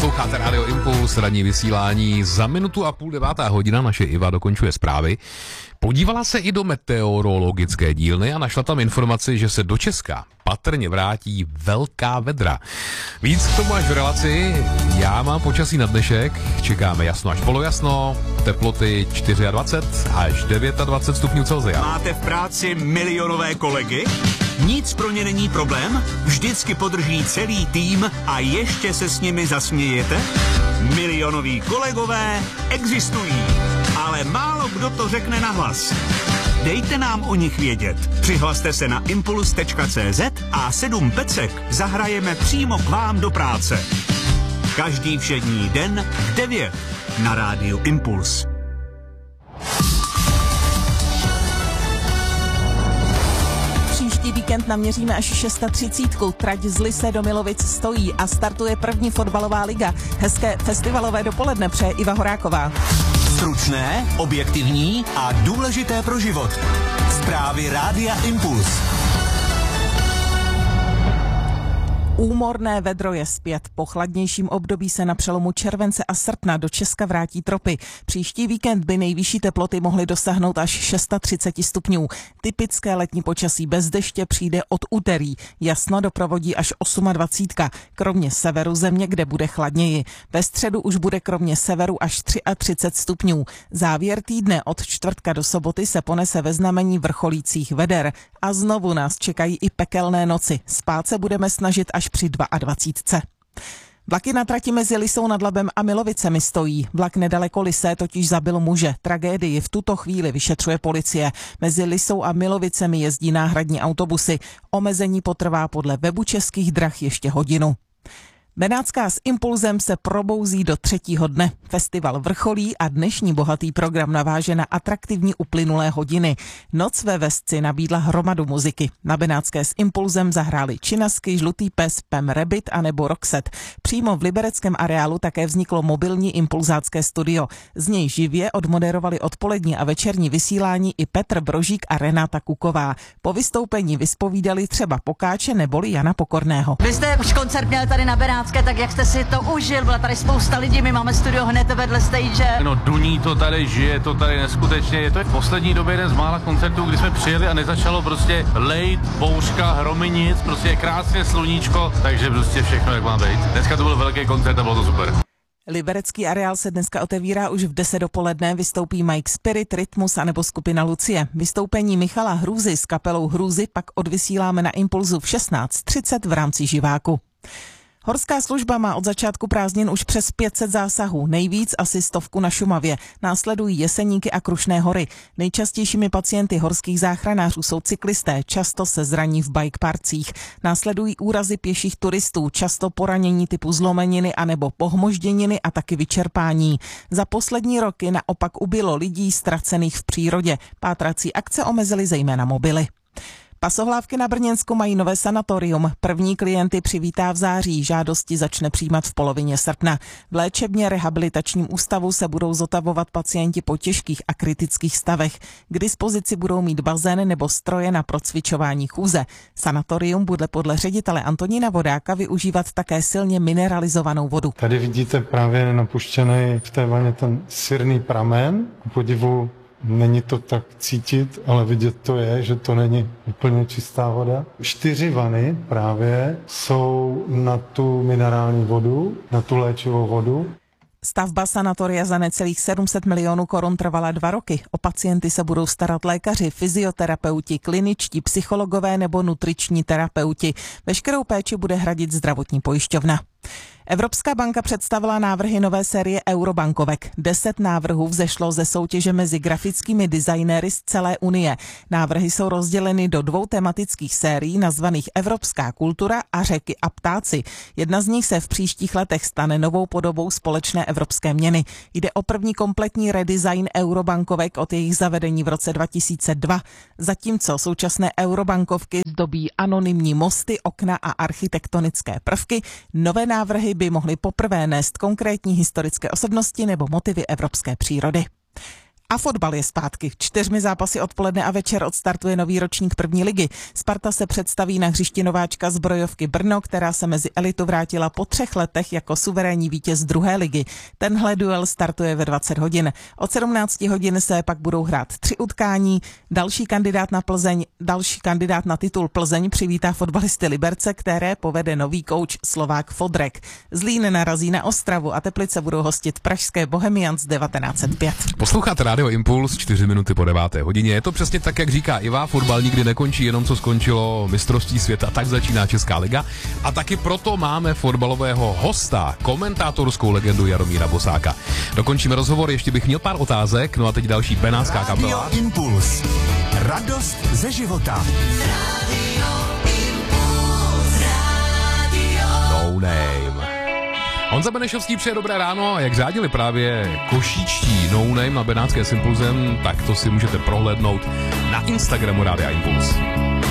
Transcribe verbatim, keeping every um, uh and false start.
Posloucháte Radio Impuls, ranní vysílání. Za minutu a půl devátá hodina naše Iva dokončuje zprávy. Podívala se i do meteorologické dílny a našla tam informaci, že se do Česka patrně vrátí velká vedra. Víc k tomu až v relaci. Já mám počasí na dnešek. Čekáme jasno až polojasno, teploty dvacet čtyři až dvacet devět stupňů Celsia. Máte v práci milionové kolegy? Nic pro ně není problém? Vždycky podrží celý tým a ještě se s nimi zasmějete? Milionoví kolegové existují, ale málo kdo to řekne nahlas. Dejte nám o nich vědět. Přihlaste se na impuls tečka cé zet a sedm pecek zahrajeme přímo k vám do práce. Každý všední den v devět na rádiu Impuls. Příští víkend naměříme až třicet šest. Trať z Lysé do Milovic stojí a startuje první fotbalová liga. Hezké festivalové dopoledne přeje Iva Horáková. Stručné, objektivní a důležité pro život. Zprávy rádia Impuls. Úmorné vedro je zpět. Po chladnějším období se na přelomu července a srpna do Česka vrátí tropy. Příští víkend by nejvyšší teploty mohly dosáhnout až třicet šest stupňů. Typické letní počasí bez deště přijde od úterý. Jasno doprovodí až dvacet osm, kromě severu země, kde bude chladněji. Ve středu už bude kromě severu až třicet tři stupňů. Závěr týdne od čtvrtka do soboty se ponese ve znamení vrcholících veder. A znovu nás čekají i pekelné noci. Spát se budeme snažit až při dvacet dva. Vlaky na trati mezi Lysou nad Labem a Milovicemi stojí. Vlak nedaleko Lysé totiž zabil muže. Tragédii v tuto chvíli vyšetřuje policie. Mezi Lysou a Milovicemi jezdí náhradní autobusy. Omezení potrvá podle webu Českých drah ještě hodinu. Benátská s Impulzem se probouzí do třetího dne. Festival vrcholí a dnešní bohatý program naváže na atraktivní uplynulé hodiny. Noc ve Vesci nabídla hromadu muziky. Na Benátské s Impulzem zahráli Činasky, Žlutý pes, Pem Rabbit a nebo Roxette. Přímo v libereckém areálu také vzniklo mobilní impulzácké studio. Z něj živě odmoderovali odpolední a večerní vysílání i Petr Brožík a Renáta Kuková. Po vystoupení vyspovídali třeba Pokáče neboli Jana Pokorného. Vy jste už koncert měli tady na Benátské, tak jak jste si to užil? Byla tady spousta lidí, my máme studio hned vedle stage. No duní to tady, žije to tady neskutečně. Je to v poslední době jeden z mála koncertů, kdy jsme přijeli a nezačalo prostě lejt, bouřka, hromy, nic, prostě je krásně sluníčko, takže prostě všechno jak má být. Dneska to byl velký koncert a bylo to super. Liberecký areál se dneska otevírá už v deset dopoledne, vystoupí Mike Spirit, Rytmus anebo skupina Lucie. Vystoupení Michala Hrůzy s kapelou Hrůzy pak odvysíláme na Impulzu v šestnáct třicet v rámci Živáku. Horská služba má od začátku prázdnin už přes pět set zásahů, nejvíc asi stovku na Šumavě. Následují Jeseníky a Krušné hory. Nejčastějšími pacienty horských záchranářů jsou cyklisté, často se zraní v bike parcích. Následují úrazy pěších turistů, často poranění typu zlomeniny anebo pohmožděniny a taky vyčerpání. Za poslední roky naopak ubylo lidí ztracených v přírodě. Pátrací akce omezily zejména mobily. Pasohlávky na Brněnsku mají nové sanatorium. První klienty přivítá v září, žádosti začne přijímat v polovině srpna. V léčebně rehabilitačním ústavu se budou zotavovat pacienti po těžkých a kritických stavech. K dispozici budou mít bazén nebo stroje na procvičování chůze. Sanatorium bude podle ředitele Antonína Vodáka využívat také silně mineralizovanou vodu. Tady vidíte právě napuštěný v té vaně ten sirný pramen. K podivu není to tak cítit, ale vidět to je, že to není úplně čistá voda. Čtyři vany právě jsou na tu minerální vodu, na tu léčivou vodu. Stavba sanatoria za necelých sedm set milionů korun trvala dva roky. O pacienty se budou starat lékaři, fyzioterapeuti, kliničtí psychologové nebo nutriční terapeuti. Veškerou péči bude hradit zdravotní pojišťovna. Evropská banka představila návrhy nové série eurobankovek. Deset návrhů vzešlo ze soutěže mezi grafickými designéry z celé Unie. Návrhy jsou rozděleny do dvou tematických sérií nazvaných Evropská kultura a Řeky a ptáci. Jedna z nich se v příštích letech stane novou podobou společné evropské měny. Jde o první kompletní redesign eurobankovek od jejich zavedení v roce dva tisíce dva. Zatímco současné eurobankovky zdobí anonymní mosty, okna a architektonické prvky, nové návrhy by mohly poprvé nést konkrétní historické osobnosti nebo motivy evropské přírody. A fotbal je zpátky. Čtyřmi zápasy odpoledne a večer odstartuje nový ročník první ligy. Sparta se představí na hřišti nováčka Zbrojovky Brno, která se mezi elitu vrátila po třech letech jako suverénní vítěz druhé ligy. Tenhle duel startuje ve dvacet hodin. Od sedmnáct hodin se pak budou hrát tři utkání. Další kandidát na Plzeň, další kandidát na titul Plzeň přivítá fotbalisty Liberce, které povede nový kouč Slovák Fodrek. Zlín narazí na Ostravu a Teplice budou hostit pražské Bohemians devatenáct set pět. Posloucháte Rádio Impuls, čtyři minuty po deváté hodině. Je to přesně tak, jak říká Iva, fotbal nikdy nekončí, jenom co skončilo mistrovství světa, tak začíná Česká liga. A taky proto máme fotbalového hosta, komentátorskou legendu Jaromíra Bosáka. Dokončíme rozhovor, ještě bych měl pár otázek, no a teď další benátská kapela. Radio Impuls. Radost ze života. No Name. Honza Benešovský přeje dobré ráno a jak řádili právě košíčtí No Name na Benátské s Impulzem, tak to si můžete prohlédnout na Instagramu Rádia Impuls.